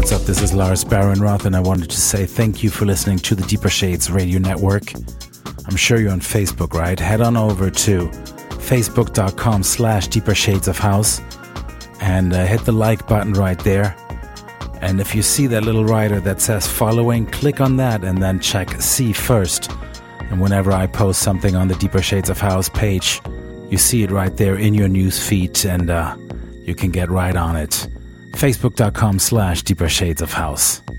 what's up? This is Lars Barenroth, and I wanted to say thank you for listening to the Deeper Shades Radio Network. I'm sure you're on Facebook, right? Head on over to facebook.com/Deeper Shades of House and hit the like button right there. And if you see that little rider that says following, click on that and then check see first. And whenever I post something on the Deeper Shades of House page, you see it right there in your news feed, and you can get right on it. Facebook.com/Deeper Shades of House.